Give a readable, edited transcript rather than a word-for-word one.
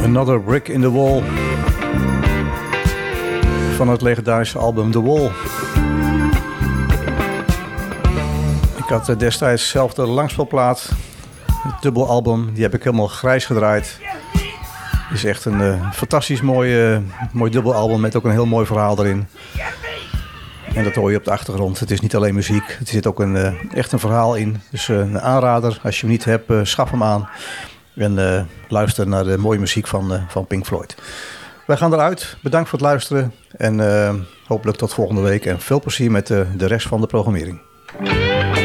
Another Brick in the Wall van het legendarische album The Wall. Ik had destijds zelf de langspeelplaat, het dubbelalbum, die heb ik helemaal grijs gedraaid. Het is echt een fantastisch mooi dubbelalbum met ook een heel mooi verhaal erin. En dat hoor je op de achtergrond. Het is niet alleen muziek, er zit ook echt een verhaal in. Dus een aanrader, als je hem niet hebt, schaf hem aan. En luister naar de mooie muziek van Pink Floyd. Wij gaan eruit. Bedankt voor het luisteren. En hopelijk tot volgende week. En veel plezier met de rest van de programmering.